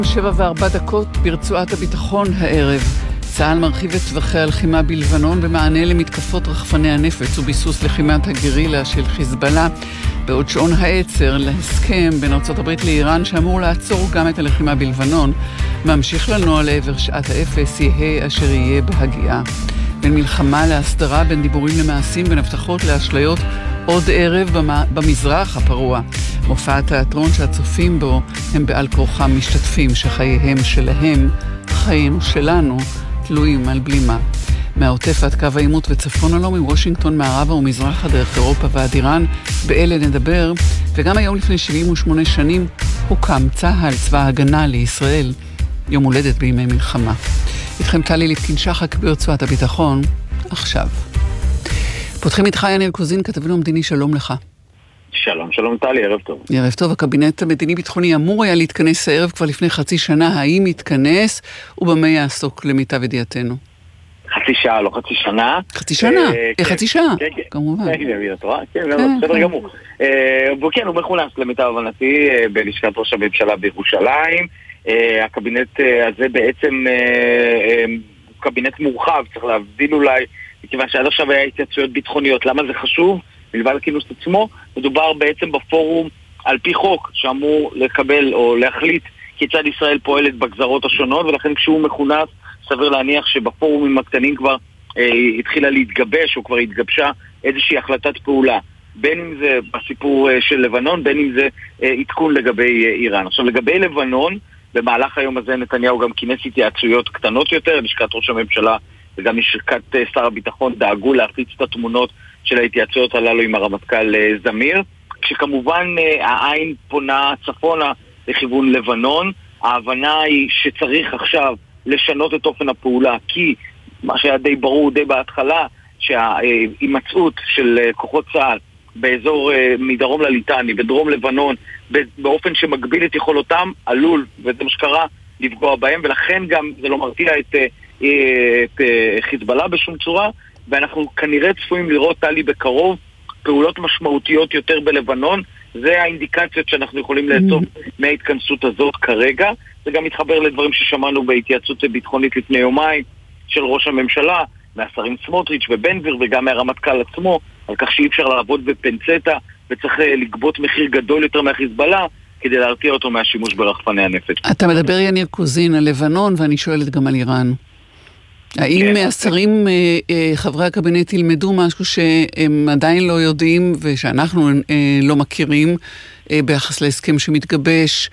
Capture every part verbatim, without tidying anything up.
שבע וארבע דקות ברצועת הביטחון הערב. צה"ל מרחיב את טווחי הלחימה בלבנון במענה למתקפות רחפני הנפץ וביסוס לחימת הגרילה של חיזבאללה, בעוד שעון העצר להסכם בין ארצות הברית לאיראן שאמור לעצור גם את הלחימה בלבנון ממשיך לנוע לעבר שעת האפס, יהא אשר יהיה בהגיעה. בין מלחמה להסדרה, בין דיבורים למעשים, בין הבטחות לאשליות, עוד ערב במזרח הפרוע. מופע התיאטרון שהצופים בו הם בעל כורחם משתתפים שחייהם שלהם, חיינו שלנו, תלויים על בלימה. מהעוטף עד קו העימות וצפון הלום, מוושינגטון מערבה ומזרחה דרך אירופה ועד איראן, באלה נדבר. וגם היום לפני שבעים ושמונה שנים הוקם צה"ל, צבא ההגנה לישראל, יום הולדת בימי מלחמה. איתכם טלי ליפקין שחק ברצועת הביטחון, עכשיו. פותחים איתך יניר קוזין, כתבנו המדיני, שלום לך. שלום, שלום טלי, ערב טוב. ערב טוב, הקבינט המדיני-ביטחוני אמור היה להתכנס הערב כבר לפני חצי שנה, האם מתכנס ובמה יעסוק למיטב ידיעתנו? חצי שעה, לא חצי שנה. חצי שנה, חצי שעה, כמובן. כן, בסדר גמור. וכן, הוא מכונס למיטב הבנתי בלשכת ראש הממשלה בירושלים. הקבינט הזה בעצם הוא קבינט מורחב, צריך להבדיל אולי, מכיוון שעד עכשיו היה התייעצויות ביטחוניות. למה זה חשוב? מלבד הכינוס עצמו, מדובר בעצם בפורום על פי חוק שאמור לקבל או להחליט כיצד ישראל פועלת בגזרות השונות, ולכן כשהוא מכונס סביר להניח שבפורומים הקטנים כבר אה, התחילה להתגבש או כבר התגבשה איזושהי החלטת פעולה, בין אם זה בסיפור אה, של לבנון, בין אם זה אה, עדכון לגבי אה, איראן. עכשיו לגבי לבנון, במהלך היום הזה נתניהו גם כינס התייעצויות קטנות יותר, לשכת ראש הממשלה וגם לשכת אה, שר הביטחון דאגו להפיץ את התמונות של ההתייעצויות הללו עם הרמטכ"ל זמיר, כשכמובן העין פונה צפונה לכיוון לבנון. ההבנה היא שצריך עכשיו לשנות את אופן הפעולה, כי מה שהיה די ברור די בהתחלה, שההימצאות של כוחות צה"ל באזור מדרום לליטני, בדרום לבנון, באופן שמגביל את יכולותם, עלול, וזה מה שקרה, לפגוע בהם, ולכן גם זה לא מרתיע את, את חיזבאללה בשום צורה, ואנחנו כנראה צפויים לראות טלי בקרוב פעולות משמעותיות יותר בלבנון. זה האינדיקציות שאנחנו יכולים לאסוף מההתכנסות הזאת כרגע. זה גם מתחבר לדברים ששמענו בהתייעצות ביטחונית לפני יומיים של ראש הממשלה, מהשרים סמוטריץ' ובן גביר וגם מהרמטכ"ל עצמו, על כך שאי אפשר לעבוד בפנצטה וצריך לגבות מחיר גדול יותר מהחיזבאללה כדי להרתיע אותו מהשימוש ברחפני הנפץ. אתה מדבר יניר קוזין על לבנון, ואני שואלת גם על איראן. האם השרים, חברי הקבינט, ילמדו משהו שהם עדיין לא יודעים ושאנחנו לא מכירים ביחס להסכם שמתגבש,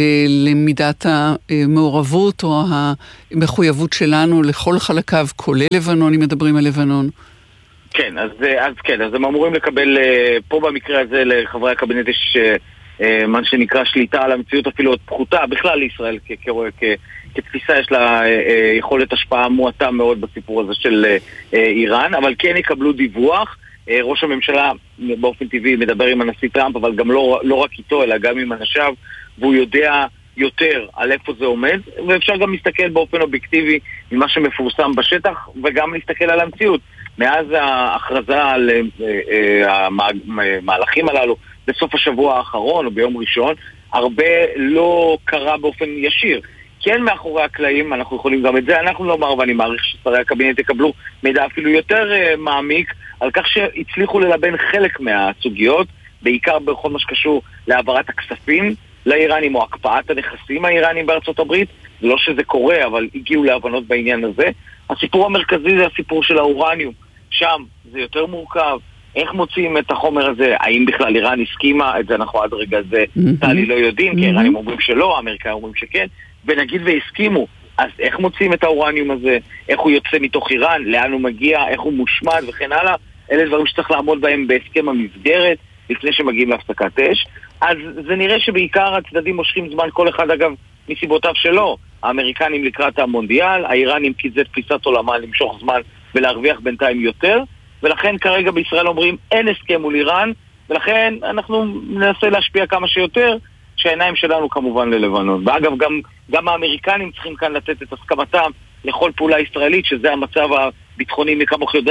למידת המעורבות או המחויבות שלנו לכל חלקיו, כולל לבנון, אם מדברים על לבנון? כן, אז, אז כן, אז הם אמורים לקבל, פה במקרה הזה לחברי הקבינט יש מה שנקרא שליטה על המציאות אפילו עוד פחותה, בכלל לישראל כ... כתפיסה יש לה אה, יכולת השפעה מועטה מאוד בסיפור הזה של אה, איראן, אבל כן יקבלו דיווח. אה, ראש הממשלה באופן טבעי מדבר עם הנשיא טראמפ, אבל גם לא, לא רק איתו, אלא גם עם אנשיו, והוא יודע יותר על איפה זה עומד, ואפשר גם להסתכל באופן אובייקטיבי ממה שמפורסם בשטח, וגם להסתכל על המציאות. מאז ההכרזה על אה, אה, המהלכים הללו בסוף השבוע האחרון או ביום ראשון, הרבה לא קרה באופן ישיר. כן, מאחורי הקלעים, אנחנו יכולים גם את זה, אנחנו לומר, ואני מעריך ששרי הקבינט יקבלו מידע אפילו יותר uh, מעמיק, על כך שהצליחו ללבן חלק מהסוגיות, בעיקר בכל מה שקשור להעברת הכספים לאיראנים, או הקפאת הנכסים האיראנים בארצות הברית. לא שזה קורה, אבל הגיעו להבנות בעניין הזה. הסיפור המרכזי זה הסיפור של האורניום. שם זה יותר מורכב. איך מוצאים את החומר הזה? האם בכלל איראן הסכימה? את זה אנחנו עד רגע זה טלי לא יודעים, כי איראנים אומרים שלא, האמריקאים אומרים שכן. ונגיד והסכימו, אז איך מוצאים את האורניום הזה? איך הוא יוצא מתוך איראן? לאן הוא מגיע? איך הוא מושמד? וכן הלאה. אלה דברים שצריך לעמוד בהם בהסכם המסגרת לפני שמגיעים להפסקת אש. אז זה נראה שבעיקר הצדדים מושכים זמן, כל אחד אגב מסיבותיו שלו. האמריקנים לקראת המונדיאל, האיראנים כי זה תפיסת עולמה למשוך זמן ולהרוויח בינתיים יותר, ולכן כרגע בישראל אומרים אין הסכם מול איראן, ולכן אנחנו ננסה להשפיע כמה שיותר, שהעיניים שלנו כמובן ללבנון. ואגב, גם, גם האמריקנים צריכים כאן לתת את הסכמתם לכל פעולה ישראלית, שזה המצב הביטחוני מכמוך יודע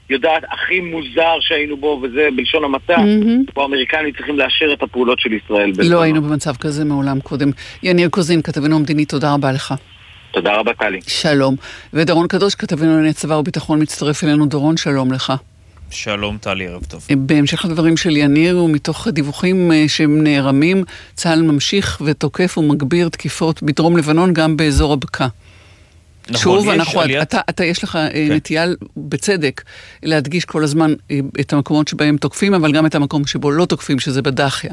יודעת, הכי מוזר שהיינו בו, וזה בלשון המעטה, Mm-hmm. פה האמריקנים צריכים לאשר את הפעולות של ישראל. לא היינו במצב כזה מעולם קודם. יניר קוזין, כתבנו המדיני, תודה רבה לך. תודה רבה, טלי. שלום. ודורון קדוש, כתבנו לענייני צבא וביטחון, מצטרף אלינו. דורון, שלום לך. שלום, טלי, ערב טוב. בהמשך לדברים של יניר, ומתוך דיווחים שהם נערמים, צה"ל ממשיך ותוקף ומגביר תקיפות בדרום לבנון, גם באזור הבקעה. נכון, שוב, יש אנחנו, עליית... אתה, אתה יש לך כן. נטייה בצדק להדגיש כל הזמן את המקומות שבהם תוקפים, אבל גם את המקום שבו לא תוקפים, שזה בדחיה.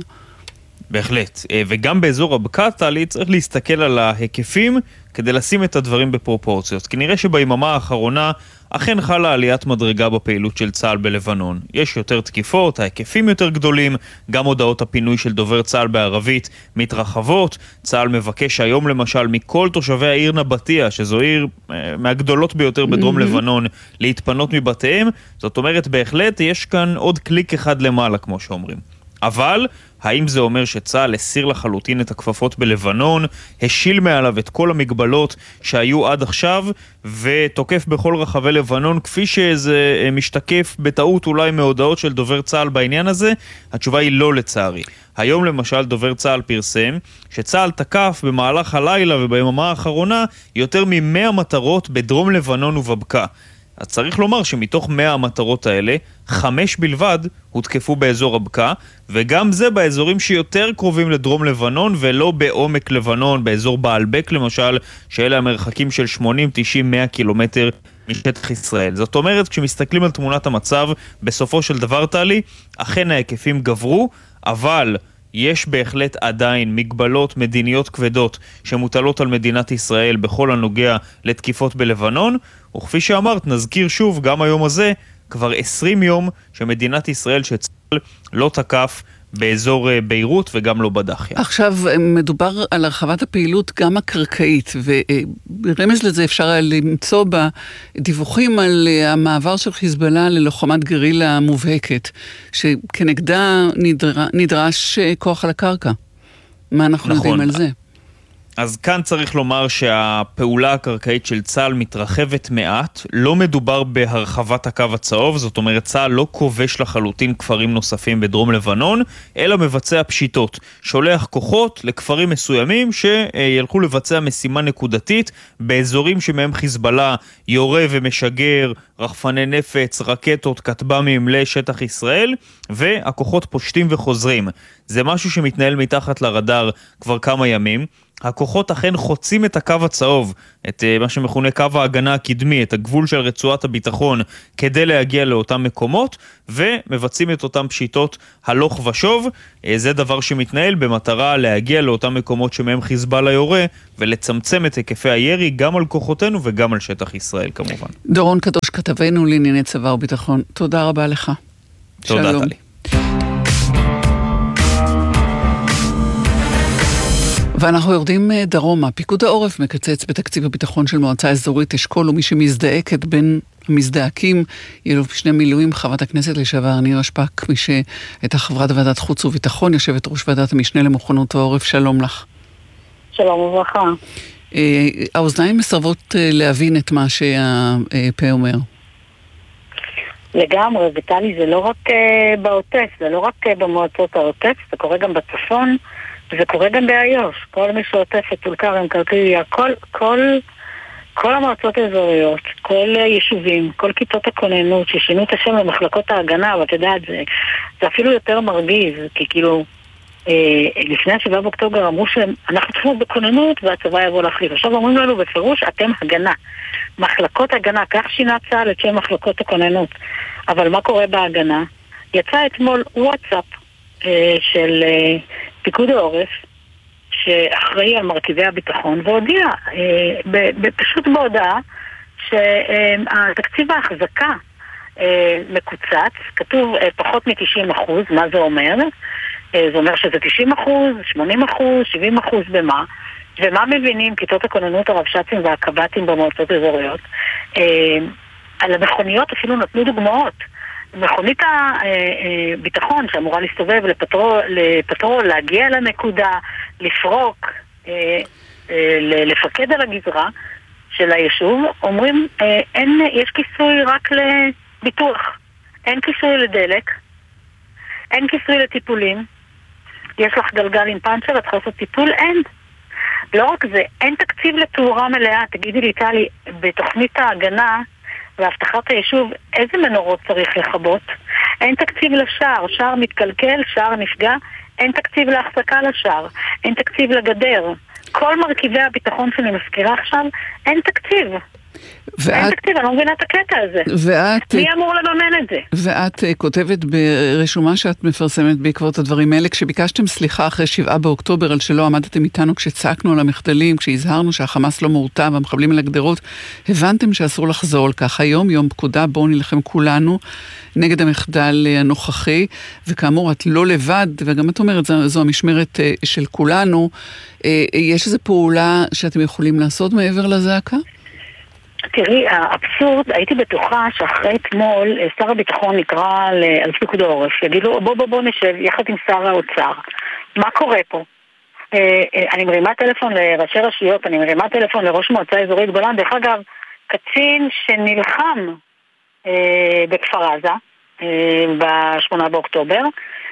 בהחלט. וגם באזור הבקעה, טלי, צריך להסתכל על ההיקפים כדי לשים את הדברים בפרופורציות. כי נראה שביממה האחרונה אכן חלה עליית מדרגה בפעילות של צה"ל בלבנון. יש יותר תקיפות, ההיקפים יותר גדולים, גם הודעות הפינוי של דובר צה"ל בערבית מתרחבות. צה"ל מבקש היום למשל מכל תושבי העיר נבטיה, שזו עיר מהגדולות ביותר בדרום mm-hmm. לבנון, להתפנות מבתיהם. זאת אומרת, בהחלט יש כאן עוד קליק אחד למעלה, כמו שאומרים. אבל האם זה אומר שצה"ל הסיר לחלוטין את הכפפות בלבנון, השיל מעליו את כל המגבלות שהיו עד עכשיו, ותוקף בכל רחבי לבנון, כפי שזה משתקף בטעות אולי מהודעות של דובר צה"ל בעניין הזה? התשובה היא לא, לצערי. היום למשל דובר צה"ל פרסם שצה"ל תקף במהלך הלילה וביממה האחרונה יותר מ-מאה מטרות בדרום לבנון ובבקעה. אז צריך לומר שמתוך מאה המטרות האלה, חמש בלבד הותקפו באזור הבקעה, וגם זה באזורים שיותר קרובים לדרום לבנון, ולא בעומק לבנון, באזור בעלבק למשל, שאלה המרחקים של שמונים, תשעים, מאה קילומטר משטח ישראל. זאת אומרת, כשמסתכלים על תמונת המצב, בסופו של דבר, טלי, אכן ההיקפים גברו, אבל יש בהחלט עדיין מגבלות מדיניות כבדות שמוטלות על מדינת ישראל בכל הנוגע לתקיפות בלבנון, וכפי שאמרת, נזכיר שוב, גם היום הזה, כבר עשרים יום שמדינת ישראל שצה"ל לא תקף באזור ביירות וגם לא בדחיה. עכשיו מדובר על הרחבת הפעילות גם הקרקעית, ורמז לזה אפשר למצוא בדיווחים על המעבר של חיזבאללה ללוחמת גרילה מובהקת, שכנגדה נדר... נדרש כוח על הקרקע. מה אנחנו נכון. יודעים על זה? אז כאן צריך לומר שהפעולה הקרקעית של צה"ל מתרחבת מעט, לא מדובר בהרחבת הקו הצהוב, זאת אומרת צה"ל לא כובש לחלוטין כפרים נוספים בדרום לבנון, אלא מבצע פשיטות, שולח כוחות לכפרים מסוימים שילכו לבצע משימה נקודתית באזורים שמהם חיזבאללה יורה ומשגר רחפני נפץ, רקטות, כטב"מים לשטח ישראל, והכוחות פושטים וחוזרים. זה משהו שמתנהל מתחת לרדאר כבר כמה ימים. הכוחות אכן חוצים את הקו הצהוב, את מה שמכונה קו ההגנה הקדמי, את הגבול של רצועת הביטחון, כדי להגיע לאותם מקומות, ומבצעים את אותם פשיטות הלוך ושוב. זה דבר שמתנהל במטרה להגיע לאותם מקומות שמהם חיזבאללה יורה, ולצמצם את היקפי הירי גם על כוחותינו וגם על שטח ישראל כמובן. דורון קדוש, כתבנו לענייני צבא וביטחון, תודה רבה לך. תודה, טלי. ואנחנו יורדים דרומה. פיקוד העורף מקצץ בתקציב הביטחון של מועצה אזורית אשכול, ומי שמזדעקת בין המזדעקים, ילו שני מילואים, חברת הכנסת לשעבר נירה שפק, מי שהייתה חברת ועדת חוץ וביטחון, יושבת ראש ועדת המשנה למוכנות העורף, שלום לך. שלום וברכה. האוזניים מסרבות להבין את מה שהפה אומר. לגמרי, וטלי, זה לא רק בעוטף, זה לא רק במועצות העוטף, זה קורה גם בצפון, זה קורה גם באיו"ש. כל מי שעוטף את טול כרם, קלקיליה, כל, כל, כל המועצות האזוריות, כל יישובים, כל כיתות הכוננות ששינו את השם למחלקות ההגנה, ואתה יודע, זה, זה אפילו יותר מרגיז, כי כאילו, אה, לפני השבעה באוקטובר אמרו שאנחנו צריכים בכוננות והצבא יבוא להחליף. עכשיו אומרים לנו בפירוש, אתם הגנה. מחלקות הגנה, כך שינה צה"ל את שם מחלקות הכוננות. אבל מה קורה בהגנה? יצא אתמול וואטסאפ אה, של אה, פיקוד העורף, שאחראי על מרכיבי הביטחון, והודיע אה, פשוט בהודעה שהתקציב ההחזקה אה, מקוצץ, כתוב אה, פחות מ-תשעים אחוז, מה זה אומר? אה, זה אומר שזה תשעים אחוז, שמונים אחוז, שבעים אחוז במה, ומה מבינים כיתות הכוננות הרבש"צים והקב"טים במועצות אזוריות? אה, על המכוניות אפילו נתנו דוגמאות. מכונית הביטחון שאמורה להסתובב לפטרול, לפטרול, להגיע לנקודה, לפרוק, לפקד על הגזרה של היישוב, אומרים, אין, יש כיסוי רק ביטוח. אין כיסוי לדלק, אין כיסוי לטיפולים, יש לך גלגל עם פנצ'ר, את צריכה לעשות טיפול, אין. לא רק זה, אין תקציב לתאורה מלאה. תגידי לי, טלי, בתוכנית ההגנה והבטחת היישוב, איזה מנורות צריך לכבות? אין תקציב לשער, שער מתקלקל, שער נפגע, אין תקציב להחזקה לשער, אין תקציב לגדר. כל מרכיבי הביטחון שאני מזכירה עכשיו, אין תקציב. ואת, אין תקציב, אני לא מבינה את הקטע הזה. ואת, מי אמור לממן את זה? ואת כותבת ברשומה שאת מפרסמת בעקבות הדברים האלה, כשביקשתם סליחה אחרי שבעה באוקטובר על שלא עמדתם איתנו כשצעקנו על המחדלים, כשהזהרנו שהחמאס לא מורתע והמחבלים על הגדרות, הבנתם שאסור לחזור על כך. היום יום פקודה, בואו נלחם כולנו נגד המחדל הנוכחי, וכאמור את לא לבד, וגם את אומרת, זו, זו המשמרת של כולנו. יש איזו פעולה שאתם יכולים לעשות מעבר לזעקה? תראי, האבסורד, הייתי בטוחה שאחרי אתמול שר הביטחון נקרא על פיקוד העורף, יגיד לו בוא בוא בוא נשב יחד עם שר האוצר, מה קורה פה? אני מרימה טלפון לראשי רשויות, אני מרימה טלפון לראש מועצה אזורית גולן, דרך אגב, קצין שנלחם בכפר עזה בשמונה באוקטובר,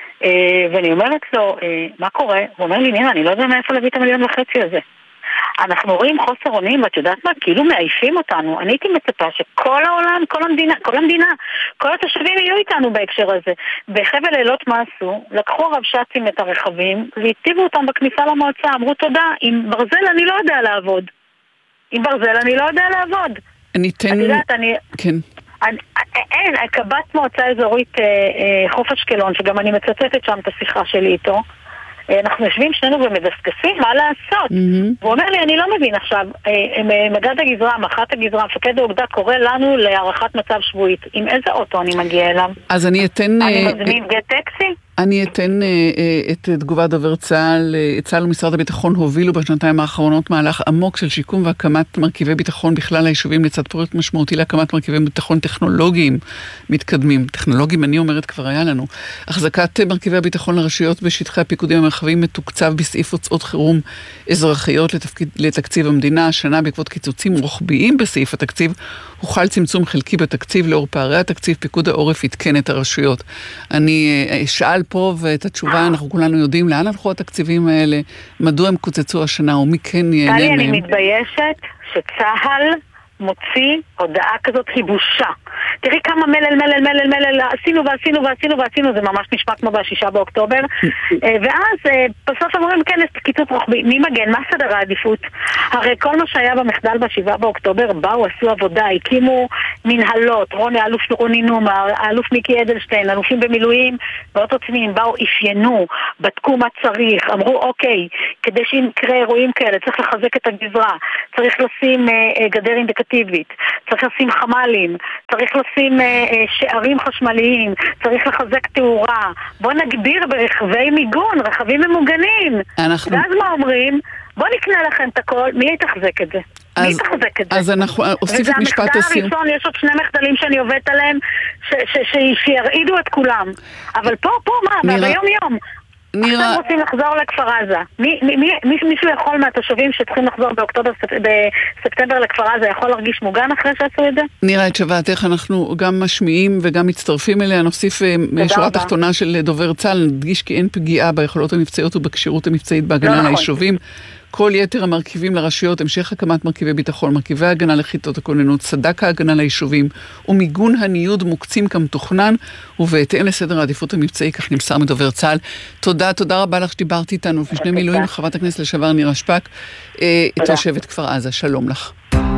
ואני אומרת לו, מה קורה? הוא אומר לי, נינה, אני לא יודע מאיפה להביא את המיליון וחצי הזה. אנחנו רואים חוסר אונים, ואת יודעת מה? כאילו מעיפים אותנו. אני הייתי מצפה שכל העולם, כל המדינה, כל המדינה, כל התושבים יהיו איתנו בהקשר הזה. בחבל לילות מה עשו? לקחו רבש"צים את הרכבים, והציבו אותם בכניסה למועצה, אמרו תודה, עם ברזל אני לא יודע לעבוד. עם ברזל אני לא יודע לעבוד. אני אתן... את יודעת, אני... כן. אני, אין, קב"ט מועצה אזורית אה, אה, חוף אשקלון, שגם אני מצטטת שם את השיחה שלי איתו, אנחנו יושבים שנינו ומדסקסים, מה לעשות? Mm-hmm. הוא אומר לי, אני לא מבין עכשיו, מגד הגזרה, מח"ט הגזרה, מפקד האוגדה קורא לנו להערכת מצב שבועית. עם איזה אוטו אני מגיע אליו? אז אני אתן... אני מזמין גט טקסי? אני אתן את תגובת דובר צה"ל. צה"ל ומשרד הביטחון הובילו בשנתיים האחרונות מהלך עמוק של שיקום והקמת מרכיבי ביטחון בכלל היישובים, לצד פרויקט משמעותי להקמת מרכיבי ביטחון טכנולוגיים מתקדמים. טכנולוגיים, אני אומרת, כבר היה לנו. החזקת מרכיבי הביטחון לרשויות בשטחי הפיקודים המרחביים מתוקצב בסעיף הוצאות חירום אזרחיות לתפקיד, לתקציב המדינה. השנה בעקבות קיצוצים רוחביים בסעיף התקציב, הוחל צמצום חלקי בתקציב לאור פערי התקציב. פיקוד העורף יתקן את הרשויות. אני שאל פה, ואת התשובה אנחנו כולנו יודעים לאן הלכו התקציבים האלה, מדוע הם קוצצו השנה, ומי כן ייהנה מהם. אני מתביישת שצה"ל מוציא הודעה כזאת, היא בושה. תראי כמה מלל, מלל, מלל, מלל, עשינו ועשינו ועשינו ועשינו, זה ממש נשמע כמו בשישה באוקטובר. ואז בסוף אומרים, כן, יש קיצוץ רוחבי. מי מגן? מה סדר העדיפות? הרי כל מה שהיה במחדל בשבעה באוקטובר, באו, עשו עבודה, הקימו מנהלות, רוני, אלוף רוני נומר, אלוף מיקי אדלשטיין, אלופים במילואים, ועוד עוצמים, באו, אפיינו, בדקו מה צריך, אמרו, אוקיי, כדי שיקרה אירועים כאלה, צריך לחזק את הגזרה, צריך לשים גדר אינדיקטיבית, צריך לשים חמלים, צריך לשים אה, אה, שערים חשמליים, צריך לחזק תאורה, בוא נגביר ברכבי מיגון, רכבים ממוגנים. אנחנו... ואז מה אומרים? בוא נקנה לכם את הכל, מי יתחזק את זה? אז, מי יתחזק את זה? אז אנחנו עושים את משפט הסיום. וזה המחדל הראשון, יש עוד שני מחדלים שאני עובדת עליהם, ש- ש- ש- שירעידו את כולם. אבל פה, פה, מה? נראה... ביום יום. נראה... עכשיו רוצים לחזור לכפר עזה. מי, מי, מי, מישהו יכול מהתושבים שצריכים לחזור באוקטובר, בספטמבר לכפר עזה, יכול להרגיש מוגן אחרי שעשו את זה? נראה את שוועתך, אנחנו גם משמיעים וגם מצטרפים אליה. נוסיף שורה תחתונה של דובר צה"ל, נדגיש כי אין פגיעה ביכולות המבצעיות ובכשירות המבצעית בהגנה על היישובים. כל יתר המרכיבים לרשויות, המשך הקמת מרכיבי ביטחון, מרכיבי הגנה לכיתות הכוננות, סדק ההגנה ליישובים ומיגון הניוד מוקצים כמתוכנן, ובהתאם לסדר העדיפות המבצעי, כך נמסר מדובר צה"ל. תודה, תודה רבה לך שדיברתי איתנו. לפני מילואים, חברת הכנסת לשעבר נירה שפק, תושבת כפר עזה. שלום לך.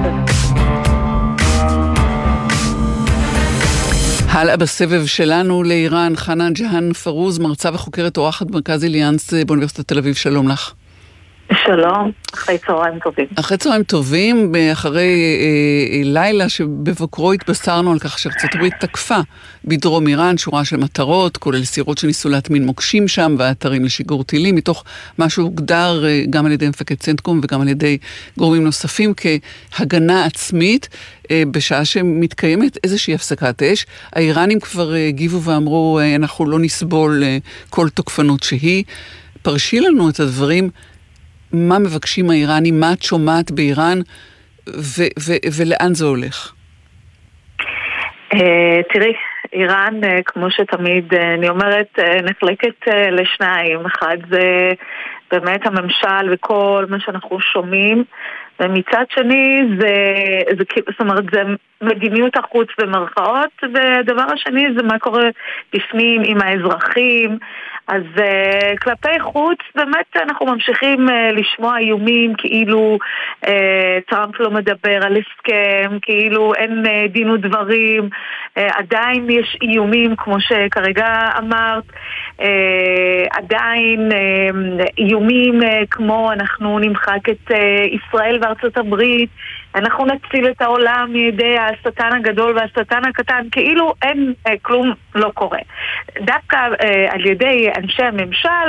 הלאה בסבב שלנו לאיראן, חנן ג'האן פרוז, מרצה וחוקרת אורחת מרכז אליאנס באוניברסיטת תל אביב. שלום לך. שלום, אחרי צהריים טובים. אחרי צהריים טובים, אחרי אה, אה, לילה שבבוקרו התבשרנו על כך שארצות הברית תקפה בדרום איראן שורה של מטרות, כולל סירות שניסו להטמין מוקשים שם ואתרים לשיגור טילים, מתוך מה שהוגדר אה, גם על ידי מפקד צנטקום וגם על ידי גורמים נוספים כהגנה עצמית, אה, בשעה שמתקיימת איזושהי הפסקת אש. האיראנים כבר אה, גיבו ואמרו, אה, אנחנו לא נסבול אה, כל תוקפנות שהיא. פרשי לנו את הדברים, מה מבקשים האיראנים, מה את שומעת באיראן, ו- ו- ולאן זה הולך? תראי, איראן, כמו שתמיד אני אומרת, נחלקת לשניים. אחד זה באמת הממשל וכל מה שאנחנו שומעים, ומצד שני זה, זה, זאת אומרת, זה מדיניות החוץ במרכאות, והדבר השני זה מה קורה בפנים עם האזרחים. אז uh, כלפי חוץ באמת אנחנו ממשיכים uh, לשמוע איומים כאילו uh, טראמפ לא מדבר על הסכם, כאילו אין uh, דין ודברים, uh, עדיין יש איומים כמו שכרגע אמרת, uh, עדיין uh, איומים uh, כמו אנחנו נמחק את uh, ישראל וארצות הברית, אנחנו נציל את העולם מידי השטן הגדול והשטן הקטן, כאילו אין אה, כלום לא קורה. דווקא אה, על ידי אנשי הממשל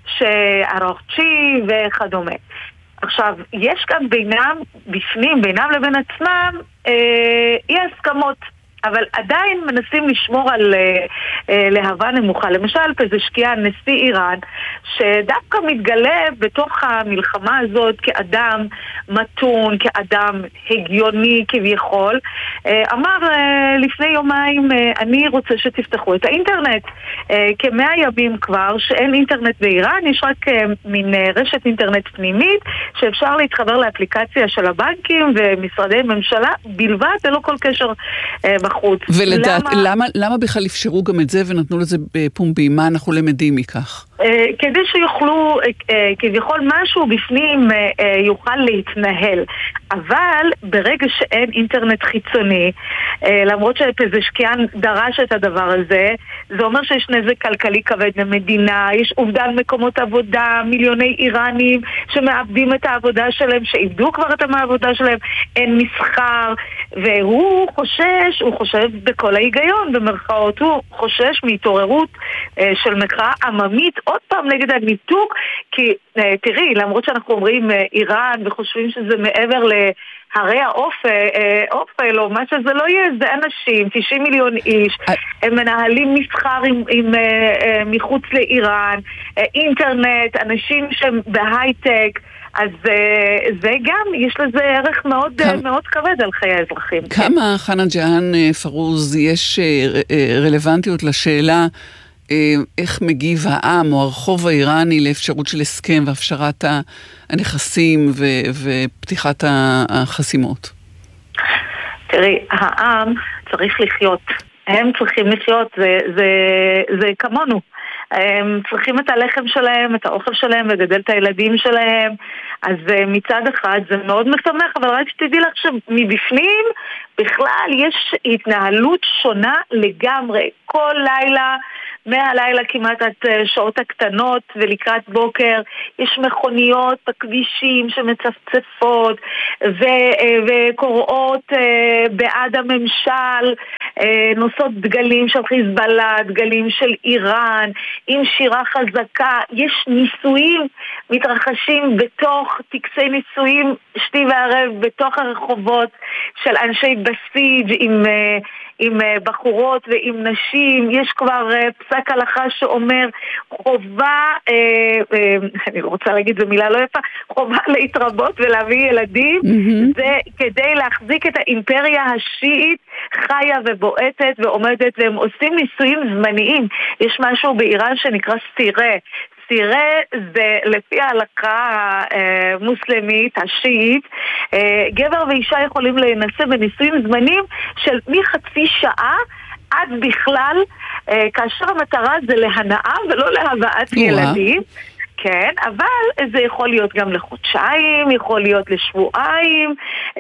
שהרוחצ'י וכדומה. עכשיו, יש כאן בינם, בפנים, בינם לבין עצמם, אה, אי הסכמות. אבל עדיין מנסים לשמור על אה, אה, להבה נמוכה. למשל, פזשקיאן, נשיא איראן, שדווקא מתגלה בתוך המלחמה הזאת כאדם מתון, כאדם הגיוני כביכול, אה, אמר אה, לפני יומיים, אה, אני רוצה שתפתחו את האינטרנט. אה, כמאה ימים כבר שאין אינטרנט באיראן, יש רק אה, מין אה, רשת אינטרנט פנימית, שאפשר להתחבר לאפליקציה של הבנקים ומשרדי ממשלה, בלבד ולא כל קשר אה, בחוץ. ולדעת, למה... למה, למה בכלל אפשרו גם את זה ונתנו לזה בפומבי? מה אנחנו למדים מכך? כדי שיוכלו, כביכול משהו בפנים יוכל להתנהל. אבל ברגע שאין אינטרנט חיצוני, למרות שפזשקיאן דרש את הדבר הזה, זה אומר שיש נזק כלכלי כבד למדינה, יש אובדן מקומות עבודה, מיליוני איראנים שמאבדים את העבודה שלהם, שאיבדו כבר את העבודה שלהם, אין מסחר, והוא חושש, הוא חושב בכל ההיגיון, במרכאות, הוא חושש מהתעוררות של מחאה עממית, עוד פעם נגד הניתוק, כי תראי, למרות שאנחנו אומרים איראן וחושבים שזה מעבר להרי האופל או מה שזה לא יהיה, זה אנשים, תשעים מיליון איש, הם מנהלים מסחר עם, עם, מחוץ לאיראן, אינטרנט, אנשים שהם בהייטק, אז זה גם, יש לזה ערך מאוד, כמה, מאוד כבד על חיי האזרחים. כמה, חנה ג'האן פרוז, יש רלוונטיות לשאלה איך מגיב העם או הרחוב האיראני לאפשרות של הסכם והפשרת הנכסים ו- ופתיחת החסימות? תראי, העם צריך לחיות. הם צריכים לחיות, זה, זה, זה כמונו. הם צריכים את הלחם שלהם, את האוכל שלהם, לגדל את הילדים שלהם. אז מצד אחד זה מאוד משמח, אבל רק שתדעי לך שמבפנים בכלל יש התנהלות שונה לגמרי. כל לילה, מהלילה כמעט עד שעות הקטנות ולקראת בוקר, יש מכוניות בכבישים שמצפצפות ו- וקוראות בעד הממשל, נושאות דגלים של חיזבאללה, דגלים של איראן, עם שירה חזקה. יש ניסויים מתרחשים בתוך טקסי ניסויים שתי וערב בתוך הרחובות של אנשי בסיג' עם עם בחורות ועם נשים. יש כבר פסק הלכה שאומר חובה, אני לא רוצה להגיד זו מילה לא יפה, חובה להתרבות ולהביא ילדים, mm-hmm. זה כדי להחזיק את האימפריה השיעית חיה ובועטת ועומדת, והם עושים ניסויים זמניים. יש משהו באיראן שנקרא סירה. סירה זה לפי ההלכה המוסלמית, השיעית, גבר ואישה יכולים להינשא בנישואים זמנים של מחצי שעה עד בכלל, כאשר המטרה זה להנאה ולא להבאת ילדים. כן, אבל זה יכול להיות גם לחודשיים, יכול להיות לשבועיים,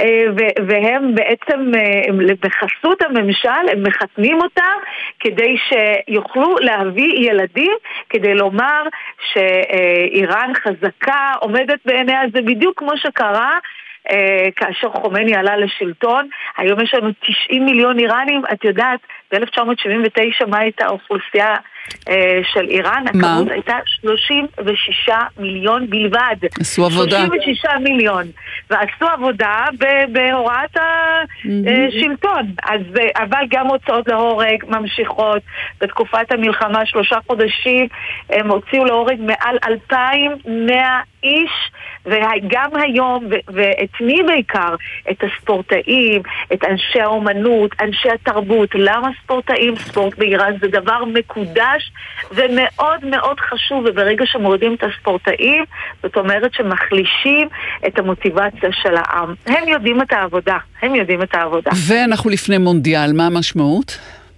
והם בעצם בחסות הממשל, הם מחתנים אותם כדי שיוכלו להביא ילדים, כדי לומר שאיראן חזקה, עומדת בעיניה. זה בדיוק כמו שקרה כאשר חומני עלה לשלטון. היום יש לנו תשעים מיליון איראנים, את יודעת, ב-אלף תשע מאות שבעים ותשע מה הייתה האוכלוסייה אה, של איראן? מה? הכמות הייתה שלושים ושישה מיליון בלבד. עשו עבודה. שלושים ושישה מיליון. ועשו עבודה ב- בהוראת השלטון. אז, אבל גם הוצאות להורג ממשיכות. בתקופת המלחמה, שלושה חודשים, הם הוציאו להורג מעל אלפיים ומאה איש, וגם היום, ו- ואת מי בעיקר? את הספורטאים, את אנשי האומנות, אנשי התרבות. למה ספורטאים? ספורט באיראן זה דבר מקודש ומאוד מאוד חשוב, וברגע שמורידים את הספורטאים, זאת אומרת שמחלישים את המוטיבציה של העם. הם יודעים את העבודה, הם יודעים את העבודה. ואנחנו לפני מונדיאל, מה המשמעות?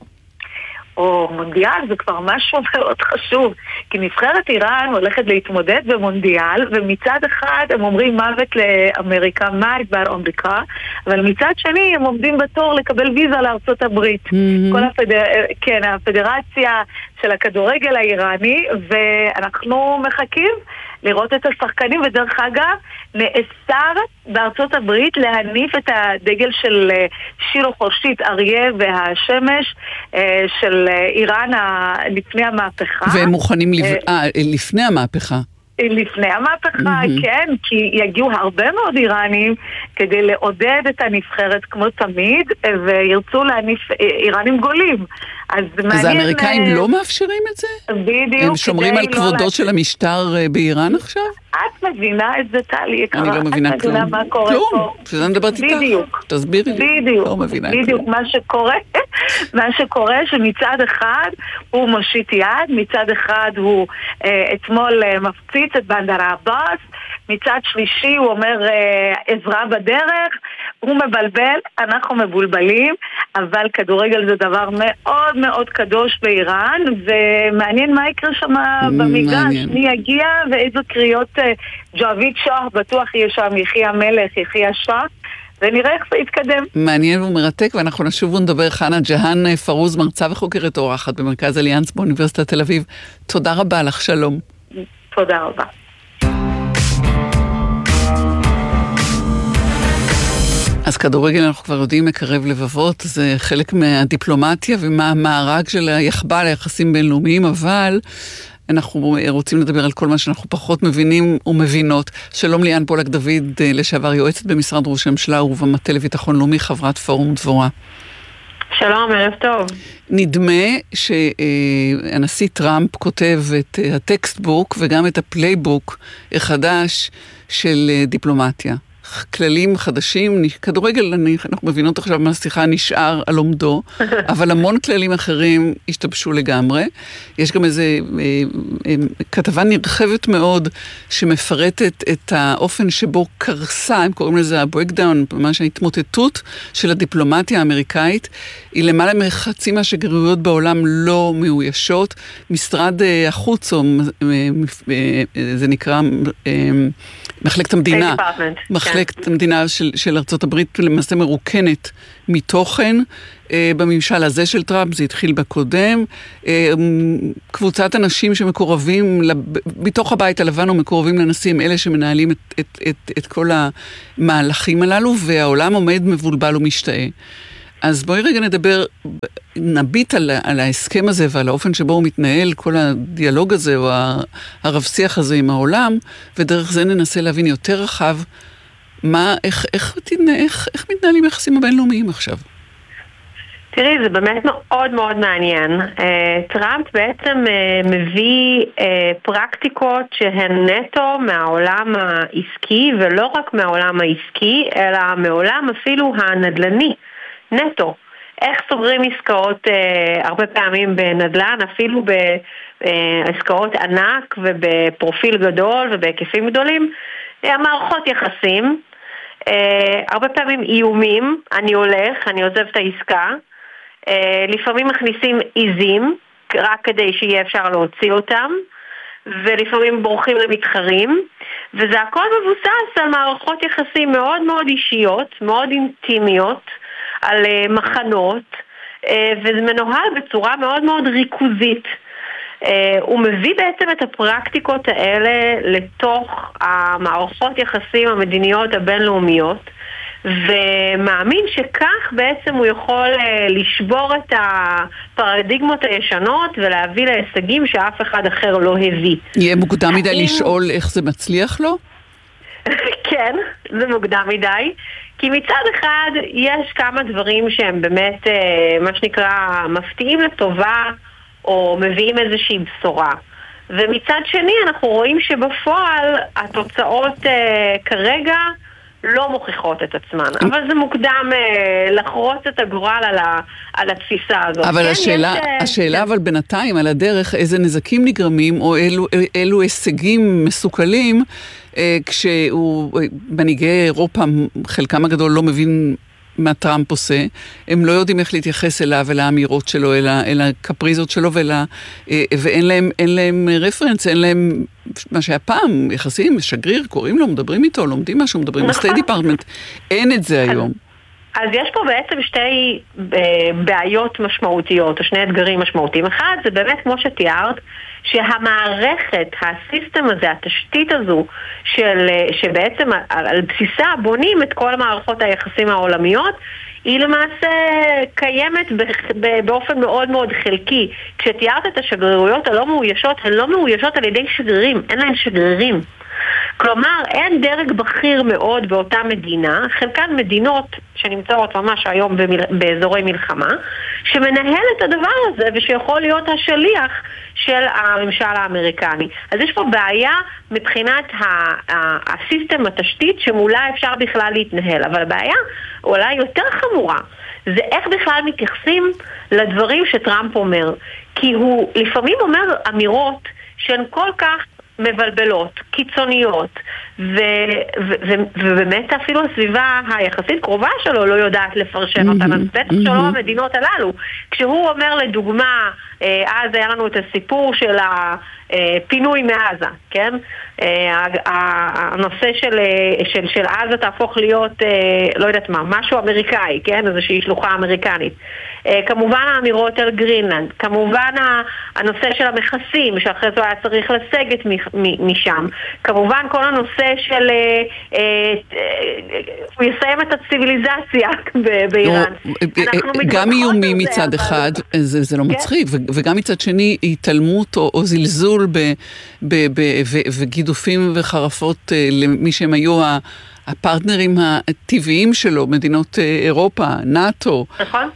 או מונדיאל זה כבר משהו מאוד חשוב, כי נבחרת איראן הולכת להתמודד במונדיאל, ומצד אחד הם אומרים מוות לאמריקה, מוות באמריקה, אבל מצד שני הם עומדים בתור לקבל ויזה לארצות הברית. Mm-hmm. כל הפדר... כן, הפדרציה של הכדורגל האיראני, ואנחנו מחכים לראות את השחקנים, ודרך אגב, נאסר בארצות הברית להניף את הדגל של שירו חורשית, אריה והשמש של איראן לפני המהפכה. והם מוכנים לב... אה, לפני המהפכה. לפני המהפכה, mm-hmm. כן, כי יגיעו הרבה מאוד איראנים כדי לעודד את הנבחרת כמו תמיד, וירצו להניף איראנים גולים. אז, אז האמריקאים uh... לא מאפשרים את זה? בדיוק. הם שומרים על כבודו לא של המשטר באיראן עכשיו? את מבינה את זה, טלי יקרה. אני לא מבינה את כלום. מה קורה כלום, פה. שזה מדברת איתך. בדיוק. תסבירי לי. בדיוק. לא מבינה בדיוק. כלום. מה שקורה, מה שקורה שמצד אחד הוא מושיט יד, מצד אחד הוא אה, אתמול אה, מפציץ את בנדר עבאס, מצד שלישי הוא אומר אה, עזרה בדרך, הוא מבלבל, אנחנו מבולבלים, אבל כדורגל זה דבר מאוד מאוד קדוש באיראן, ומעניין מה יקרה שם במגרש, מי יגיע ואיזו קריאות אה, ג'ואביד שאה, בטוח יהיה שם יחי המלך, יחי השאה, ונראה איך זה יתקדם. מעניין ומרתק, ואנחנו נשוב ונדבר. חנה ג'האן פרוז, מרצה וחוקרת אורחת במרכז אליאנס באוניברסיטת תל אביב. תודה רבה לך, שלום. תודה רבה. אז כדורגל אנחנו כבר יודעים מקרב לבבות, זה חלק מהדיפלומטיה ומהמארג של היחב"ל ליחסים בינלאומיים, אבל אנחנו רוצים לדבר על כל מה שאנחנו פחות מבינים ומבינות. שלום ליאן פולק דוד, לשעבר יועצת במשרד ראש הממשלה ובמטה לביטחון לאומי, חברת פורום דבורה. שלום, ערב טוב. נדמה שהנשיא טראמפ כותב את הטקסטבוק וגם את הפלייבוק החדש של דיפלומטיה. כללים חדשים, כדורגל, אנחנו מבינות עכשיו מהשיחה, נשאר על עומדו, אבל המון כללים אחרים השתבשו לגמרי. יש גם איזו כתבה נרחבת מאוד שמפרטת את האופן שבו קרסה, הם קוראים לזה הברייקדאון, ממש ההתמוטטות של הדיפלומטיה האמריקאית, היא למעלה מחצי מהשגרירויות בעולם לא מאוישות. משרד החוץ, או זה נקרא מחלקת המדינה, מחלקת המדינה של, של ארצות הברית למעשה מרוקנת מתוכן, אה, בממשל הזה של טראמפ, זה התחיל בקודם, אה, קבוצת אנשים שמקורבים, לב, מתוך הבית הלבן ומקורבים לנשיאים, אלה שמנהלים את, את, את, את כל המהלכים הללו, והעולם עומד מבולבל ומשתאה. אז בואי רגע נדבר, נביט על, על ההסכם הזה ועל האופן שבו הוא מתנהל, כל הדיאלוג הזה או הרב-שיח הזה עם העולם, ודרך זה ננסה להבין יותר רחב, מה, איך, איך, איך, איך מתנהלים יחסים הבינלאומיים עכשיו? תראי, זה באמת מאוד מאוד מעניין. טראמפ בעצם מביא פרקטיקות שהן נטו מהעולם העסקי, ולא רק מהעולם העסקי, אלא מעולם אפילו הנדל"ני. נטו. איך סוגרים עסקאות אה, הרבה פעמים בנדל"ן, אפילו בעסקאות ענק ובפרופיל גדול ובהיקפים גדולים, אה, מערכות יחסים, אה, הרבה פעמים איומים, אני הולך, אני עוזב את העסקה, אה, לפעמים מכניסים עיזים, רק כדי שיהיה אפשר להוציא אותם, ולפעמים בורחים למתחרים, וזה הכל מבוסס על מערכות יחסים מאוד מאוד אישיות, מאוד אינטימיות, על מחנות, וזה מנוהל בצורה מאוד מאוד ריכוזית. הוא מביא בעצם את הפרקטיקות האלה לתוך המערכות יחסים המדיניות הבינלאומיות, ומאמין שכך בעצם הוא יכול לשבור את הפרדיגמות הישנות ולהביא להישגים שאף אחד אחר לא הביא. יהיה מוקדם מדי לשאול איך זה מצליח לו? כן, זה מוקדם מדי. כי מצד אחד יש כמה דברים שהם באמת, מה שנקרא, מפתיעים לטובה או מביאים איזושהי בשורה. ומצד שני אנחנו רואים שבפועל התוצאות אה, כרגע לא מוכיחות את עצמן. אבל זה מוקדם אה, לחרוץ את הגורל על, ה, על התפיסה הזאת. אבל כן, השאלה, יש, השאלה כן. אבל בינתיים על הדרך, איזה נזקים נגרמים או אילו, אילו הישגים מסוכלים, אה, כשהוא, מנהיגי אירופה, חלקם הגדול לא מבין מה טראמפ עושה, הם לא יודעים איך להתייחס אליו, אל האמירות שלו, אל, אל הקפריזות שלו, ואל, ואין להם, אין להם רפרנס, אין להם מה שהיה פעם, יחסים, שגריר, קוראים לו, מדברים איתו, לומדים משהו, מדברים בסטייט דיפרטמנט, אין את זה היום. אז יש פה בעצם שתי בעיות משמעותיות, או שני אתגרים משמעותיים. אחד, זה באמת כמו שתיארת, שהמערכת, הסיסטם הזה, התשתית הזו, של, שבעצם על, על בסיסה בונים את כל מערכות היחסים העולמיות, היא למעשה קיימת באופן מאוד מאוד חלקי. כשתיארת את השגרירויות הלא מאוישות, הן לא מאוישות על ידי שגרירים, אין להן שגרירים. כלומר, אין דרג בכיר מאוד באותה מדינה, חלקן מדינות שנמצאות ממש היום במיל... באזורי מלחמה, שמנהל את הדבר הזה ושיכול להיות השליח של הממשל האמריקני. אז יש פה בעיה מבחינת הסיסטם, התשתית, שמולה אפשר בכלל להתנהל. אבל הבעיה אולי יותר חמורה, זה איך בכלל מתייחסים לדברים שטראמפ אומר. כי הוא לפעמים אומר אמירות שהן כל כך מבלבלות, קיצוניות, ו- ו- ו- ובאמת אפילו הסביבה היחסית קרובה שלו לא יודעת לפרשן אותן, אז בטח שלא המדינות הללו. כשהוא אומר לדוגמה, אז היה לנו את הסיפור של הפינוי מעזה, כן? הנושא של, של, של עזה תהפוך להיות, לא יודעת מה, משהו אמריקאי, כן? איזושהי שלוחה אמריקנית. כמובן האמירות על גרינלנד, כמובן הנושא של המכסים, שאחרי זה היה צריך לסגת משם, כמובן כל הנושא של הוא יסיים את הציביליזציה באיראן. גם איומים מצד אחד, זה לא מצחיק, וגם מצד שני התעלמות או זלזול וגידופים וחרפות למי שהם היו הפרטנרים הטבעיים שלו, מדינות אירופה, נאטו. נכון.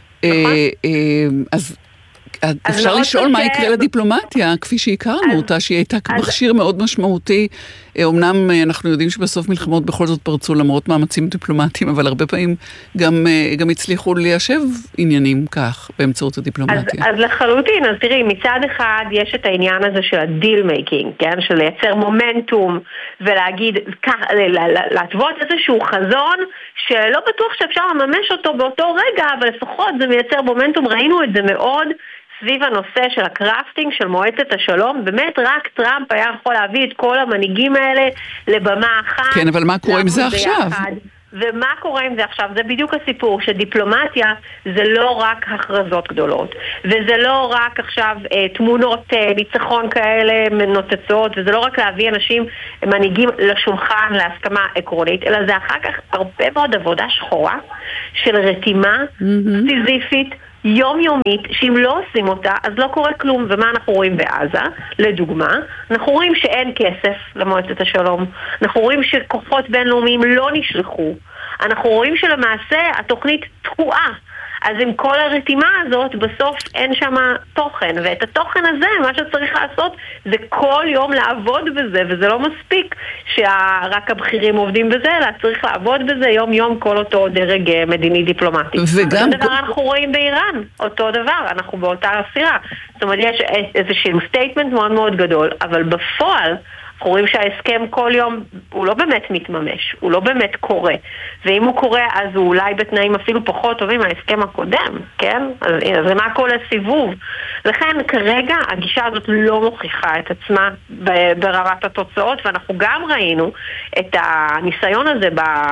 אז אפשר לשאול מה יקרה לדיפלומטיה, כפי שהכרנו אותה, שהיא הייתה מכשיר מאוד משמעותי. אמנם אנחנו יודעים שבסוף מלחמות בכל זאת פרצו למרות מאמצים דיפלומטיים, אבל הרבה פעמים גם הצליחו ליישב עניינים כך באמצעות הדיפלומטיה. אז לחלוטין, אז תראי, מצד אחד יש את העניין הזה של הדיל מייקינג, כן? של לייצר מומנטום ולהגיד, להתוות איזשהו חזון שלא בטוח שאפשר לממש אותו באותו רגע, אבל לפחות זה מייצר מומנטום, ראינו את זה מאוד סביב הנושא של הקראפטינג של מועצת השלום. באמת רק טראמפ היה יכול להביא את כל המנהיגים האלה לבמה אחת. כן, אבל מה קורה עם זה עכשיו? ומה קורה עם זה עכשיו? זה בדיוק הסיפור, שדיפלומטיה זה לא רק הכרזות גדולות, וזה לא רק עכשיו אה, תמונות אה, ניצחון כאלה מנוצצות, וזה לא רק להביא אנשים, מנהיגים לשולחן להסכמה עקרונית, אלא זה אחר כך הרבה מאוד עבודה שחורה של רתימה סיזיפית, יומיומית, שאם לא עושים אותה, אז לא קורה כלום. ומה אנחנו רואים בעזה? לדוגמה, אנחנו רואים שאין כסף למועצת השלום. אנחנו רואים שכוחות בינלאומיים לא נשלחו. אנחנו רואים שלמעשה התוכנית תקועה. אז עם כל הרתימה הזאת, בסוף אין שם תוכן. ואת התוכן הזה, מה שצריך לעשות, זה כל יום לעבוד בזה, וזה לא מספיק שרק הבכירים עובדים בזה, אלא צריך לעבוד בזה יום-יום כל אותו דרג מדיני דיפלומטי. וגם... אותו דבר אנחנו רואים באיראן, אותו דבר, אנחנו באותה הסירה. זאת אומרת, יש איזשהו סטייטמנט מאוד מאוד גדול, אבל בפועל, אנחנו רואים שההסכם כל יום הוא לא באמת מתממש, הוא לא באמת קורה. ואם הוא קורה, אז הוא אולי בתנאים אפילו פחות טובים מההסכם הקודם, כן? אז, אז מה כל הסיבוב? לכן כרגע הגישה הזאת לא מוכיחה את עצמה ברמת התוצאות, ואנחנו גם ראינו את הניסיון הזה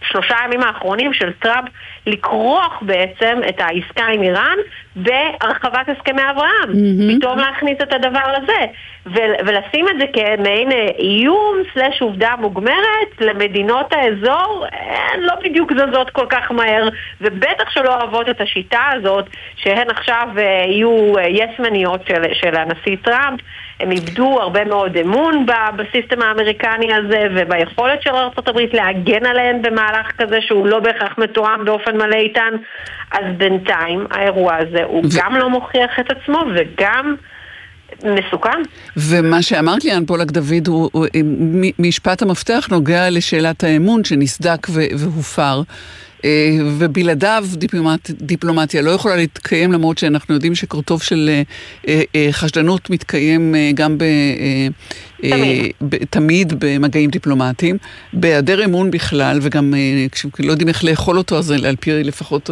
שלושה ימים האחרונים של טראמפ לקרוח בעצם את העסקה עם איראן בהרחבת הסכמי אברהם. Mm-hmm. פתאום להכניס את הדבר הזה. ו- ולשים את זה כמעין איום סלש עובדה מוגמרת למדינות האזור, הן לא בדיוק זזות כל כך מהר, ובטח שלא אוהבות את השיטה הזאת, שהן עכשיו יהיו יסמניות של, של הנשיא טראמפ. הם איבדו הרבה מאוד אמון בסיסטם האמריקני הזה וביכולת של ארצות הברית להגן עליהן במהלך כזה שהוא לא בהכרח מתואם באופן מלא איתן. אז בינתיים האירוע הזה הוא ו... גם לא מוכיח את עצמו וגם מסוכן. ומה שאמרת לי, אן פולק דוד, הוא, הוא, משפט המפתח נוגע לשאלת האמון שנסדק והופר. ובלעדיו דיפלומט, דיפלומטיה לא יכולה להתקיים, למרות שאנחנו יודעים שקורטוב של חשדנות מתקיים גם ב, תמיד. ב, תמיד במגעים דיפלומטיים, בהיעדר אמון בכלל, וגם כשלא יודעים איך לאכול אותו, אז על פי לפחות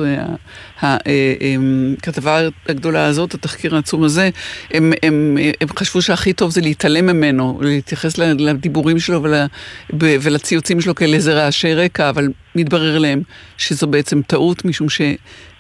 הכתבה הגדולה הזאת, התחקיר העצום הזה, הם, הם, הם חשבו שהכי טוב זה להתעלם ממנו, להתייחס לדיבורים שלו ול, ולציוצים שלו כאלה איזה רעשי רקע, אבל מתברר להם שזו בעצם טעות, משום שזה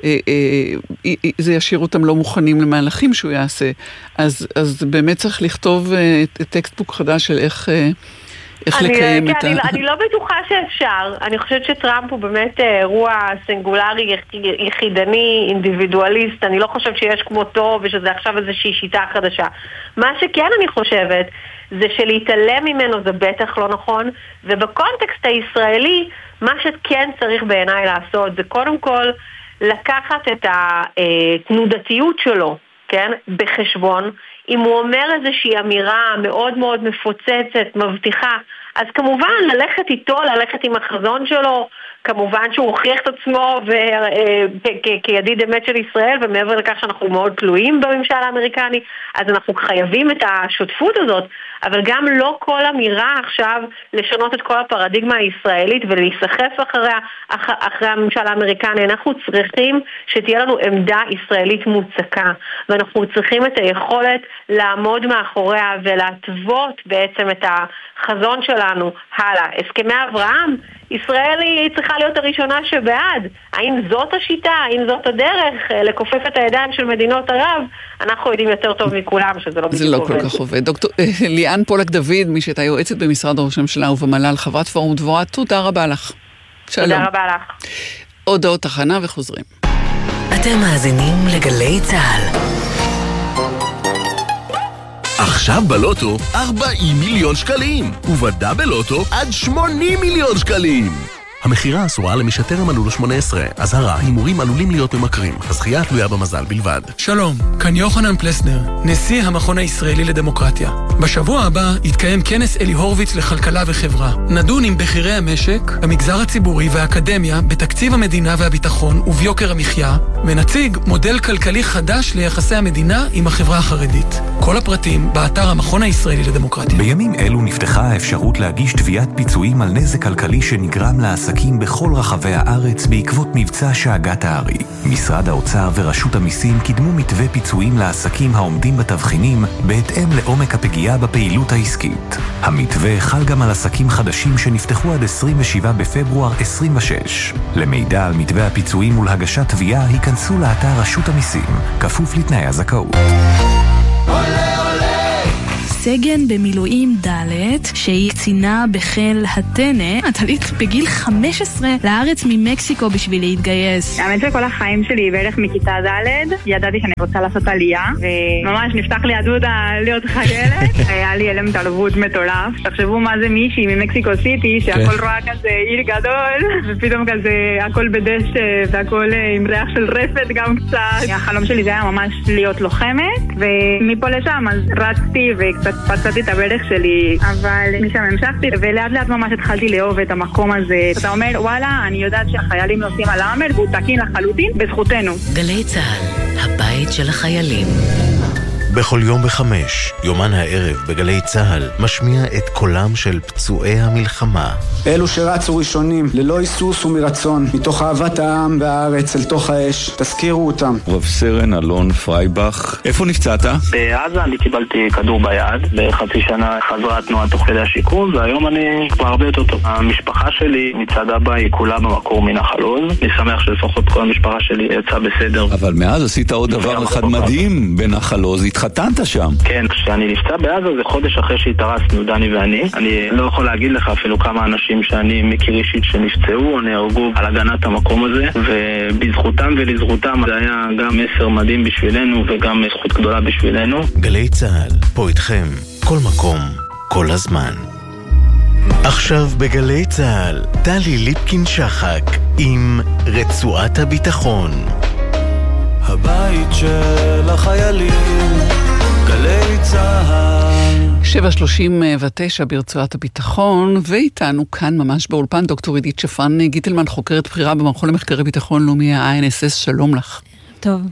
ישאיר אותם לא מוכנים למהלכים שהוא יעשה. אז, אז באמת צריך לכתוב טקסטבוק חדש של איך, איך לקיים את ה... אני, אני לא בטוחה שאפשר. אני חושבת שטראמפ הוא באמת אירוע סינגולרי, יחידני, אינדיבידואליסט. אני לא חושבת שיש כמותו ושזה עכשיו איזושהי שיטה חדשה. מה שכן אני חושבת זה שלהתעלם ממנו זה בטח לא נכון, ובקונטקסט הישראלי מה שכן צריך בעיניי לעשות זה קודם כל לקחת את התנודתיות שלו, כן, בחשבון. אם הוא אומר איזושהי אמירה מאוד מאוד מפוצצת, מבטיחה, אז כמובן ללכת איתו, ללכת עם החזון שלו, כמובן שהוא הוכיח את עצמו כידיד אמת של ישראל, ומעבר לכך שאנחנו מאוד תלויים בממשל האמריקני, אז אנחנו חייבים את השותפות הזאת, אבל גם לא כל אמירה עכשיו לשנות את כל הפרדיגמה הישראלית ולהיסחף אחריה, אחרי הממשל האמריקני. אנחנו צריכים שתהיה לנו עמדה ישראלית מוצקה, ואנחנו צריכים את היכולת לעמוד מאחוריה ולהתוות בעצם את החזון שלנו הלאה. הסכמי אברהם, ישראל היא צריכה להיות הראשונה שבעד. האם זאת השיטה? האם זאת הדרך לכופף את הידיים של מדינות ערב? אנחנו יודעים יותר טוב מכולם שזה לא בדיוק עובד. זה לא כל כך עובד. דוקטור ליאן פולק דוד, מי שהייתה יועצת במשרד ראש הממשלה ובמל"ל, חברת פורום דבורה, תודה רבה לך. שלום. תודה רבה לך. הודעות תחנה וחוזרים. אתם מאזינים לגלי צהל. עכשיו בלוטו ארבעים מיליון שקלים, ובדאבל לוטו עד שמונים מיליון שקלים. המחירה אסורה למי שטרם מלאו לו שמונה עשרה. אזהרה, הימורים עלולים להיות ממכרים. הזכייה תלויה במזל בלבד. שלום, כאן יוחנן פלסנר, נשיא המכון הישראלי לדמוקרטיה. בשבוע הבא יתקיים כנס אלי הורוביץ לכלכלה וחברה. נדון עם בכירי המשק, המגזר הציבורי והאקדמיה בתקציב המדינה והביטחון וביוקר המחיה, ונציג מודל כלכלי חדש ליחסי המדינה עם החברה החרדית. כל הפרטים באתר המכון הישראלי לדמוקרטיה. בימים אלו נפתחה האפשרות להגיש תביעת פיצויים על נזק כלכלי שנגרם לעסקים בכל רחבי הארץ בעקבות מבצע שאגת הארי. משרד האוצר ורשות המיסים קידמו מתווה פיצויים לעסקים העומדים בתבחינים בהתאם לעומק הפגיעה בפעילות העסקית. המתווה חל גם על עסקים חדשים שנפתחו עד עשרים ושבעה בפברואר עשרים ושש. למידע על מתווה הפיצויים ולהגשת תביעה היכנסו לאתר רשות המיסים, כפוף לתנאי הזכאות. סגן במילואים ד' שהיא קצינה בחיל הטנא, עלית בגיל חמש עשרה לארץ ממקסיקו בשביל להתגייס. האמת שכל החיים שלי בערך מכיתה ד' ידעתי שאני רוצה לעשות עלייה, וממש נפתח לי הדודה להיות חיילת. היה לי אלם תרבות מטורף. תחשבו מה זה מישהי ממקסיקו סיטי שהכל רואה כזה עיר גדול, ופתאום כזה הכל בדשא והכל עם ריח של רפת גם קצת. החלום שלי זה היה ממש להיות לוחמת, ומפה לשם אז רצתי וקצת פצעתי את הברך שלי, אבל משם המשכתי, ולאט לאט ממש התחלתי לאהוב את המקום הזה. אתה אומר, וואלה, אני יודעת שהחיילים נוסעים על האמר, והוא תקין לחלוטין, בזכותנו. גלי צהל, הבית של החיילים. בכל יום בחמש, יומן הערב בגלי צהל, משמיע את קולם של פצועי המלחמה. אלו שרצו ראשונים, ללא היסוס ומרצון, מתוך אהבת העם והארץ אל תוך האש, תזכירו אותם. רב סרן אלון פרייבך, איפה נפצעת? בעזה אני קיבלתי כדור ביד, בחצי שנה חזרה התנועה תוך כדי השיקום, והיום אני כבר הרבה יותר טוב. המשפחה שלי מצד אבא היא כולה במקור מנחל עוז, אני שמח שלפחות כל המשפחה שלי יצאה בסדר. אבל מאז עשית עוד דבר אחד מדהים בנחל עוז, התחתנת שם. כן, כשאני נפצע בעזה זה חודש אחרי שהתארסנו, דני ואני. אני לא יכול להגיד לך אפילו כמה אנשים שאני מכיר אישית שנפצעו או נהרגו על הגנת המקום הזה, ובזכותם ולזכותם זה היה גם מסר מדהים בשבילנו וגם זכות גדולה בשבילנו. גלי צהל, פה איתכם, כל מקום, כל הזמן. עכשיו בגלי צהל, טלי ליפקין שחק עם רצועת הביטחון. הבית של החיילים, גלי צהל. שבע שלושים ותשע ברצועת הביטחון, ואיתנו כאן ממש באולפן דוקטור עידית שפרן גיטלמן, חוקרת בחירה במכון למחקרי ביטחון לאומי ה-איי אן אס אס, שלום לך. טוב.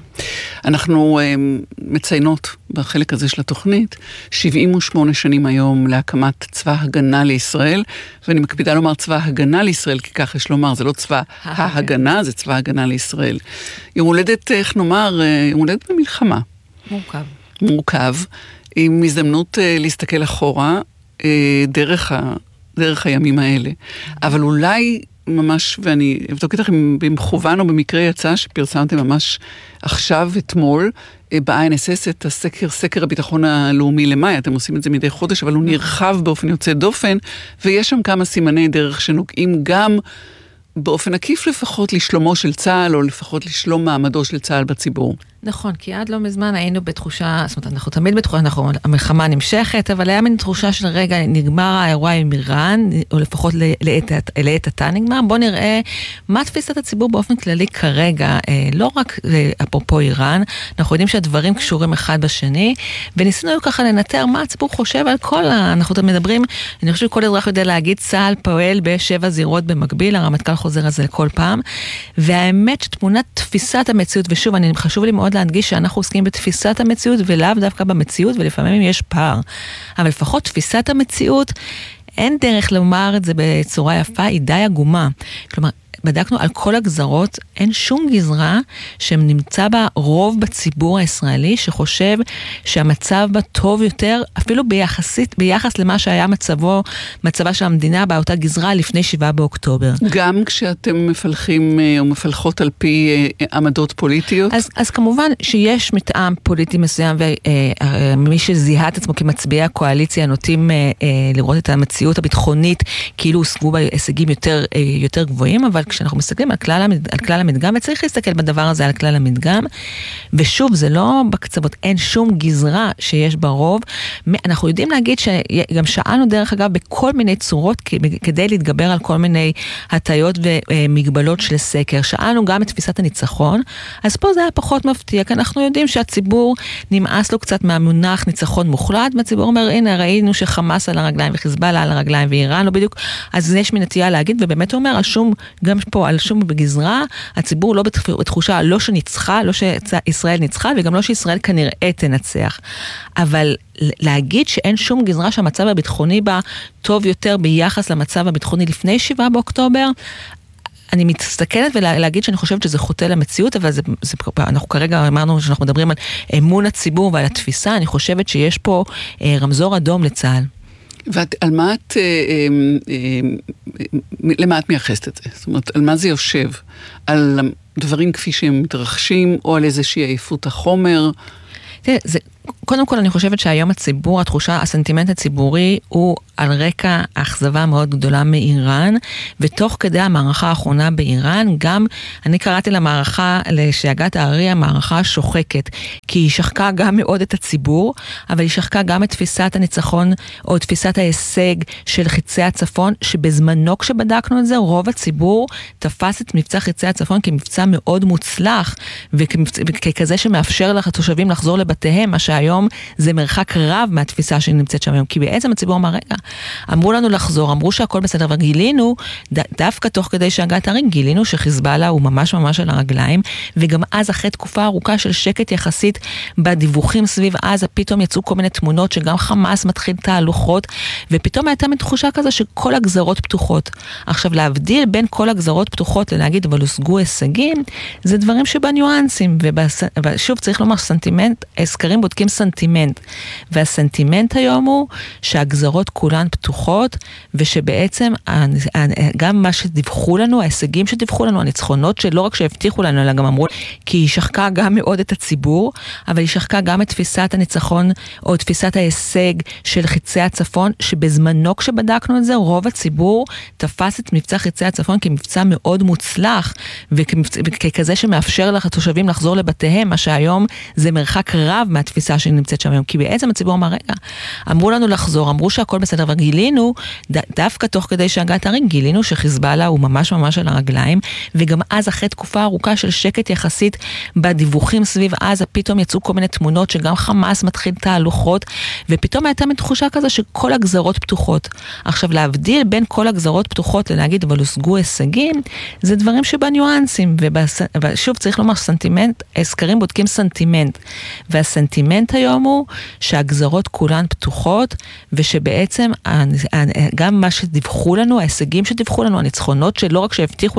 אנחנו um, מציינות בחלק הזה של התוכנית שבעים ושמונה שנים היום להקמת צבא הגנה לישראל, ואני מקפידה לומר צבא הגנה לישראל, כי כך יש לומר, זה לא צבא ההגנה, זה צבא הגנה לישראל. יום הולדת, איך נאמר, יום הולדת במלחמה. מורכב. מורכב, עם הזדמנות uh, להסתכל אחורה uh, דרך, ה, דרך הימים האלה. אבל אולי ממש, ואני אבדוק איתך אם במכוון או במקרה יצא שפרסמתם ממש עכשיו, אתמול, ב-איי אן אס אס את הסקר, סקר הביטחון הלאומי למאי, אתם עושים את זה מדי חודש, אבל הוא נרחב באופן יוצא דופן, ויש שם כמה סימני דרך שנוגעים גם באופן עקיף לפחות לשלומו של צה"ל, או לפחות לשלום מעמדו של צה"ל בציבור. נכון, כי עד לא מזמן היינו בתחושה, זאת אומרת, אנחנו תמיד בתחושה, אנחנו, המלחמה נמשכת, אבל היה מין תחושה של רגע, נגמר האירוע עם איראן, או לפחות לעת, לעת עתה נגמר, בוא נראה מה תפיסת הציבור באופן כללי כרגע, לא רק אפרופו איראן, אנחנו יודעים שהדברים קשורים אחד בשני, וניסינו ככה לנטר מה הציבור חושב על כל ה... אנחנו מדברים, אני חושב שכל אזרח יודע להגיד, צה"ל פועל בשבע זירות במקביל, הרמטכ"ל חוזר על זה לכל פעם, והאמת שתמונת תפיסת המציאות, ושוב, אני חשוב לי מאוד להדגיש שאנחנו עוסקים בתפיסת המציאות ולאו דווקא במציאות, ולפעמים יש פער. אבל לפחות תפיסת המציאות, אין דרך לומר את זה בצורה יפה, היא די עגומה. כלומר, בדקנו על כל הגזרות, אין שום גזרה שנמצא בה רוב בציבור הישראלי שחושב שהמצב בה טוב יותר, אפילו ביחסית, ביחס למה שהיה מצבו, מצבה של המדינה באותה גזרה לפני שבעה באוקטובר. גם כשאתם מפלחים או מפלחות על פי עמדות פוליטיות? אז, אז כמובן שיש מטעם פוליטי מסוים, ומי שזיהה את עצמו כמצביעי הקואליציה נוטים לראות את המציאות הביטחונית כאילו הושגו בהישגים יותר, יותר גבוהים, אבל כשאנחנו מסתכלים על כלל, המד... על כלל המדגם, וצריך להסתכל בדבר הזה על כלל המדגם, ושוב, זה לא בקצוות, אין שום גזרה שיש ברוב. אנחנו יודעים להגיד שגם שאלנו דרך אגב בכל מיני צורות, כדי להתגבר על כל מיני הטיות ומגבלות של סקר. שאלנו גם את תפיסת הניצחון, אז פה זה היה פחות מפתיע, כי אנחנו יודעים שהציבור נמאס לו קצת מהמונח ניצחון מוחלט, והציבור אומר, הנה, ראינו שחמאס על הרגליים וחיזבאללה על הרגליים ואיראן לא בדיוק, אז יש מנטייה להגיד, ובאמת הוא אומר, על שום, גם פה על שום בגזרה, הציבור לא בתחושה לא שניצחה, לא שישראל ניצחה, וגם לא שישראל כנראה תנצח. אבל להגיד שאין שום גזרה שהמצב הביטחוני בה טוב יותר ביחס למצב הביטחוני לפני שבעה באוקטובר, אני מסתכלת ולהגיד שאני חושבת שזה חוטא למציאות, אבל זה, זה, אנחנו כרגע אמרנו שאנחנו מדברים על אמון הציבור ועל התפיסה, אני חושבת שיש פה אה, רמזור אדום לצה"ל. ועל מה את, אה, אה, למה את מייחסת את זה? זאת אומרת, על מה זה יושב? על דברים כפי שהם מתרחשים, או על איזושהי עייפות החומר? תראה, זה, קודם כל אני חושבת שהיום הציבור, התחושה, הסנטימנט הציבורי הוא על רקע האכזבה מאוד גדולה מאיראן, ותוך כדי המערכה האחרונה באיראן, גם אני קראתי למערכה, לשאגת הארי, המערכה השוחקת, כי היא שחקה גם מאוד את הציבור, אבל היא שחקה גם את תפיסת הניצחון, או תפיסת ההישג של חיצי הצפון, שבזמנו כשבדקנו את זה, רוב הציבור תפס את מבצע חיצי הצפון כמבצע מאוד מוצלח, וכמבצע, וככזה שמאפשר לך התושבים לחזור לבתיהם, מה שהיה שהיום זה מרחק רב מהתפיסה שנמצאת שם היום, כי בעצם הציבור אמר, רגע, אמרו לנו לחזור, אמרו שהכל בסדר, וגילינו, ד, דווקא תוך כדי שהגעת הרים, גילינו שחיזבאללה הוא ממש ממש על הרגליים, וגם אז אחרי תקופה ארוכה של שקט יחסית בדיווחים סביב עזה, פתאום יצאו כל מיני תמונות שגם חמאס מתחיל תהלוכות, ופתאום הייתה מתחושה כזה שכל הגזרות פתוחות. עכשיו, להבדיל בין כל הגזרות פתוחות ללהגיד, אבל הושגו הישגים, זה דברים שבניואנסים, ושוב צריך לומר, סנטימנט, סקרים בודקים סנטימנט, והסנטימנט היום הוא שהגזרות כולן פתוחות, ושבעצם גם מה שדיווחו לנו, ההישגים שדיווחו לנו, הניצחונות שלא רק שהבטיחו לנו, אלא גם אמרו, כי היא שחקה גם מאוד את הציבור, אבל היא שחקה גם את תפיסת הניצחון, או תפיסת ההישג של חיצי הצפון, שבזמנו כשבדקנו את זה, רוב הציבור תפס את מבצע חיצי הצפון כמבצע מאוד מוצלח, וככזה שמאפשר לך התושבים לחזור לבתיהם, מה שהיום זה מרחק רב מהתפיסה שנמצאת שם היום, כי בעצם הציבור אמר, רגע, אמרו לנו לחזור, אמרו שהכל בסדר, וגילינו, ד, דווקא תוך כדי שהגעת הרים, גילינו שחיזבאללה הוא ממש ממש על הרגליים, וגם אז אחרי תקופה ארוכה של שקט יחסית בדיווחים סביב עזה, פתאום יצאו כל מיני תמונות שגם חמאס מתחיל תהלוכות, ופתאום הייתה מתחושה כזה שכל הגזרות פתוחות. עכשיו, להבדיל בין כל הגזרות פתוחות ללהגיד, אבל הושגו הישגים, זה דברים שבניואנסים, ושוב צריך לומר, סנטימנט, סקרים בודקים סנטימנט, והסנטימנט היום הוא שהגזרות כולן פתוחות, ושבעצם גם מה שדיווחו לנו, ההישגים שדיווחו לנו, הניצחונות שלא רק שהבטיחו